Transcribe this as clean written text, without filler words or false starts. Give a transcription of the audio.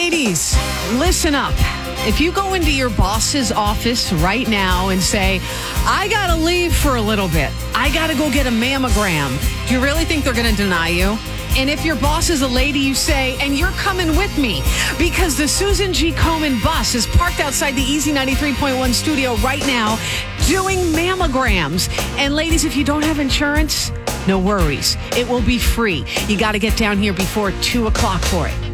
Ladies, listen up. If you go into your boss's office right now and say, I got to leave for a little bit, I got to go get a mammogram, do you really think they're going to deny you? And if your boss is a lady, you say, and you're coming with me because the Susan G. Komen bus is parked outside the Easy 93.1 studio right now doing mammograms. And ladies, if you don't have insurance, no worries. It will be free. You got to get down here before 2 o'clock for it.